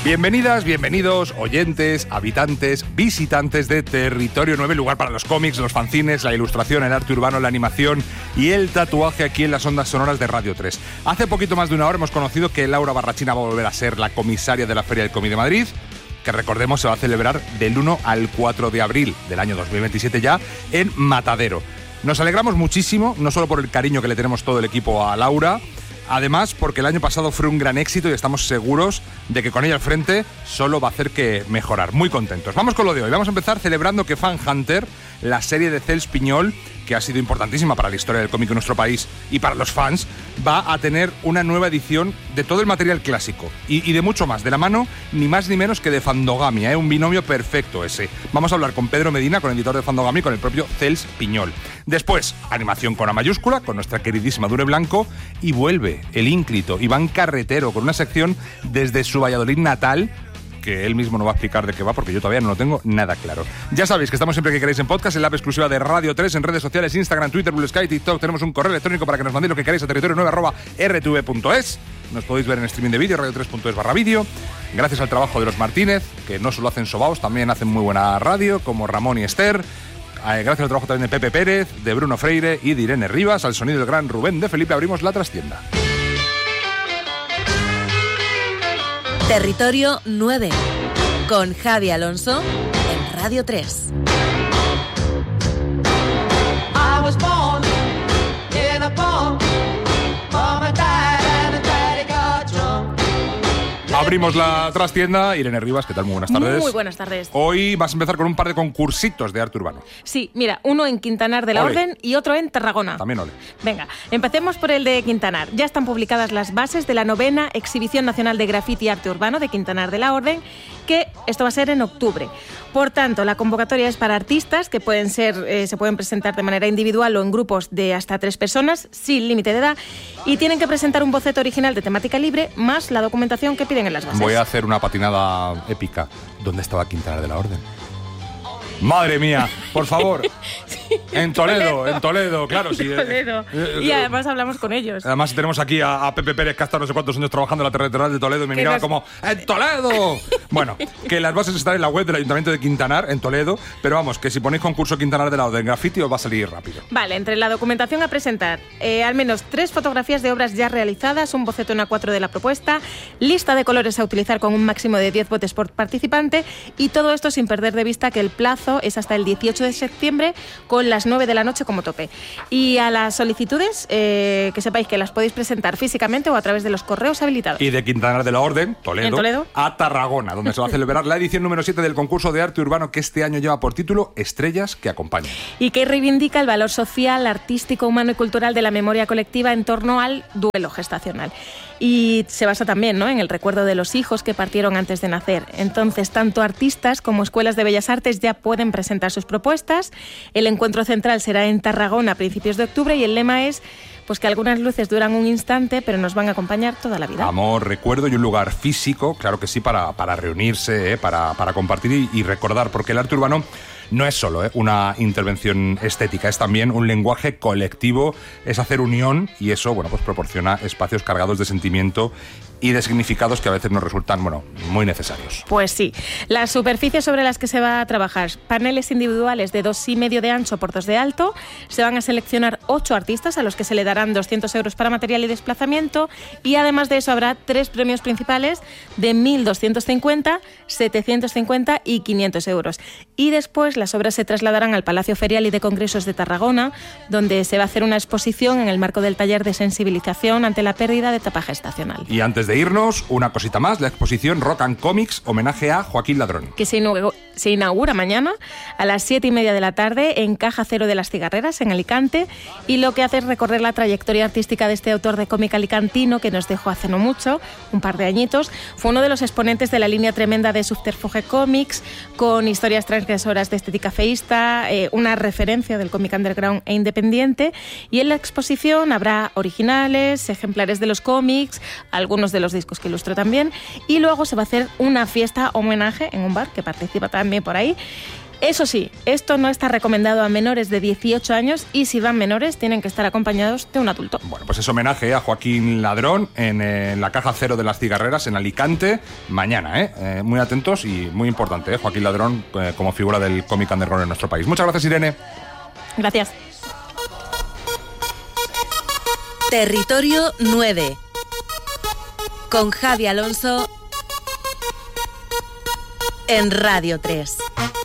Bienvenidas, bienvenidos, oyentes, habitantes, visitantes de Territorio 9, lugar para los cómics, los fanzines, la ilustración, el arte urbano, la animación y el tatuaje aquí en las ondas sonoras de Radio 3. Hace poquito más de una hora hemos conocido que Laura Barrachina va a volver a ser la comisaria de la Feria del Cómic de Madrid, que recordemos se va a celebrar del 1 al 4 de abril del año 2027 ya en Matadero. Nos alegramos muchísimo, no solo por el cariño que le tenemos todo el equipo a Laura, además porque el año pasado fue un gran éxito y estamos seguros de que con ella al frente solo va a hacer que mejorar. Muy contentos. Vamos con lo de hoy. Vamos a empezar celebrando que Fan Hunter, la serie de Cels Piñol, que ha sido importantísima para la historia del cómic en nuestro país y para los fans, va a tener una nueva edición de todo el material clásico y de mucho más, de la mano ni más ni menos que de Fandogamia, un binomio perfecto ese. Vamos a hablar con Pedro Medina, con el editor de Fandogamia y con el propio Cels Piñol. Después, animación con A mayúscula, con nuestra queridísima Dure Blanco, y vuelve el ínclito Iván Carretero con una sección desde su Valladolid natal, que él mismo no va a explicar de qué va porque yo todavía no lo tengo nada claro. Ya sabéis que estamos siempre que queréis en podcast, en la app exclusiva de Radio 3, en redes sociales, Instagram, Twitter, Blue Sky, TikTok. Tenemos un correo electrónico para que nos mandéis lo que queráis a territorio9@rtv.es. Nos podéis ver en streaming de vídeo, radio3.es/vídeo. Gracias al trabajo de los Martínez, que no solo hacen sobaos, también hacen muy buena radio, como Ramón y Esther. Gracias al trabajo también de Pepe Pérez, de Bruno Freire y de Irene Rivas. Al sonido del gran Rubén de Felipe abrimos la trastienda. Territorio 9, con Javi Alonso en Radio 3. Abrimos la trastienda. Irene Rivas, ¿qué tal? Muy buenas tardes. Muy buenas tardes. Hoy vas a empezar con un par de concursitos de arte urbano. Sí, mira, uno en Quintanar de la Ole. Orden y otro en Tarragona. También ole. Venga, empecemos por el de Quintanar. Ya están publicadas las bases de la 9ª Exhibición Nacional de Graffiti y Arte Urbano de Quintanar de la Orden, que esto va a ser en octubre. Por tanto, la convocatoria es para artistas que se pueden presentar de manera individual o en grupos de hasta 3 personas, sin límite de edad, y tienen que presentar un boceto original de temática libre, más la documentación que piden en las bases. Voy a hacer una patinada épica. ¿Dónde estaba Quintanar de la Orden? ¡Madre mía! Por favor. En Toledo, claro. Sí, Toledo. Y además hablamos con ellos. Además tenemos aquí a Pepe Pérez, que ha estado no sé cuántos años trabajando en la territorial de Toledo y me miraba como ¡en Toledo! Bueno, que las bases están en la web del Ayuntamiento de Quintanar, en Toledo, pero vamos, que si ponéis concurso Quintanar de la Orden Graffiti os va a salir rápido. Vale, entre la documentación a presentar, al menos 3 fotografías de obras ya realizadas, un boceto en A4 de la propuesta, lista de colores a utilizar con un máximo de 10 botes por participante, y todo esto sin perder de vista que el plazo es hasta el 18 de septiembre con las 9 de la noche como tope. Y a las solicitudes, que sepáis que las podéis presentar físicamente o a través de los correos habilitados. Y de Quintanar de la Orden, Toledo, a Tarragona, donde se va a celebrar la edición número 7 del concurso de arte urbano que este año lleva por título Estrellas que acompañan. Y que reivindica el valor social, artístico, humano y cultural de la memoria colectiva en torno al duelo gestacional. Y se basa también, ¿no?, en el recuerdo de los hijos que partieron antes de nacer. Entonces, tanto artistas como escuelas de bellas artes ya pueden presentar sus propuestas. El encuentro central será en Tarragona a principios de octubre y el lema es pues que algunas luces duran un instante, pero nos van a acompañar toda la vida. Amor, recuerdo y un lugar físico, claro que sí, para reunirse, para compartir y recordar, porque el arte urbano no es solo una intervención estética, es también un lenguaje colectivo, es hacer unión y eso, bueno, pues proporciona espacios cargados de sentimiento y de significados que a veces nos resultan, bueno, muy necesarios. Pues sí. Las superficies sobre las que se va a trabajar, paneles individuales de 2,5 de ancho por 2 de alto, se van a seleccionar 8 artistas a los que se le darán 200 euros para material y desplazamiento, y además de eso habrá 3 premios principales de 1.250, 750 y 500 euros. Y después las obras se trasladarán al Palacio Ferial y de Congresos de Tarragona, donde se va a hacer una exposición en el marco del taller de sensibilización ante la pérdida de etapa gestacional. Y antes de irnos, una cosita más, la exposición Rock and Comics, homenaje a Joaquín Ladrón. Que se inaugura mañana a las 7:30 de la tarde en Caja Cero de las Cigarreras, en Alicante, y lo que hace es recorrer la trayectoria artística de este autor de cómic alicantino que nos dejó hace no mucho, un par de añitos. Fue uno de los exponentes de la línea tremenda de Subterfuge Comics, con historias transgresoras de estética feísta, una referencia del cómic underground e independiente, y en la exposición habrá originales, ejemplares de los cómics, algunos de los discos que ilustró también, y luego se va a hacer una fiesta homenaje en un bar que participa también por ahí, Eso sí, esto no está recomendado a menores de 18 años y si van menores tienen que estar acompañados de un adulto. Bueno, pues es homenaje a Joaquín Ladrón en la Caja Cero de las Cigarreras en Alicante mañana, muy atentos y muy importante, Joaquín Ladrón como figura del cómic underground en nuestro país. Muchas gracias, Irene. Gracias. Territorio 9 con Javi Alonso en Radio 3.